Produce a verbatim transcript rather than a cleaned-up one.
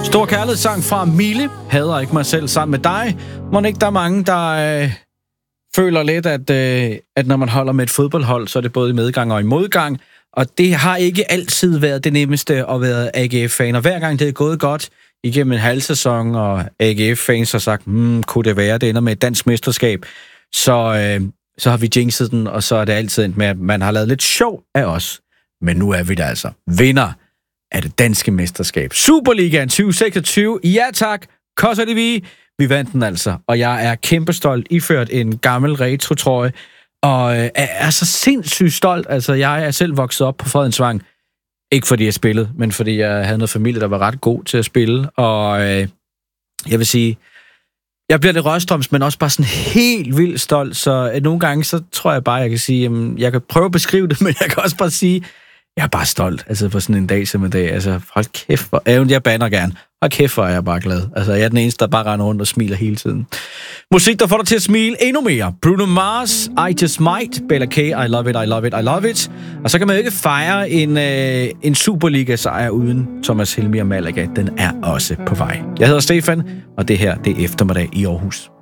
Stor kærlighedssang fra Mille. Hader ikke mig selv sammen med dig. Må ikke der er mange, der øh, føler lidt, at, øh, at når man holder med et fodboldhold, så er det både i medgang og i modgang. Og det har ikke altid været det nemmeste at være A G F-fan. Og hver gang det er gået godt igennem en halv sæson, og A G F-fans har sagt, hmm, kunne det være, det ender med et dansk mesterskab, så, øh, så har vi jinxet den, og så er det altid endt med, at man har lavet lidt sjov af os. Men nu er vi der altså vinder af det danske mesterskab. Superligaen tyve seksogtyve. Ja tak, kosser det vi. Vi vandt den altså, og jeg er kæmpestolt. Iført en gammel retro-trøje, og øh, er så sindssygt stolt. Altså, jeg er selv vokset op på Fredensvang. Ikke fordi jeg spillede, men fordi jeg havde noget familie, der var ret god til at spille. Og øh, jeg vil sige, jeg bliver lidt rørstrøms, men også bare sådan helt vildt stolt. Så øh, nogle gange, så tror jeg bare, jeg kan sige, jamen, jeg kan prøve at beskrive det, men jeg kan også bare sige, jeg er bare stolt, altså på sådan en dag som i dag. Altså, hold kæft, hvor... jeg bander gerne. Hold kæft, hvor er jeg bare glad. Altså, jeg er den eneste, der bare render rundt og smiler hele tiden. Musik, der får dig til at smile endnu mere. Bruno Mars, I Just Might, Bella K, I Love It, I Love It, I Love It. Og så kan man jo ikke fejre en, øh, en Superliga-sejr uden Thomas Helmi og Malaga. Den er også på vej. Jeg hedder Stefan, og det her, det er eftermiddag i Aarhus.